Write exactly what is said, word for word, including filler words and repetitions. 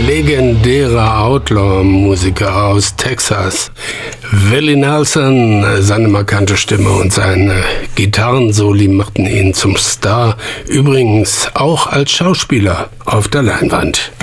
legendärer Outlaw-Musiker aus Texas. Willie Nelson, seine markante Stimme und seine Gitarrensoli machten ihn zum Star. Übrigens auch als Schauspieler auf der Leinwand.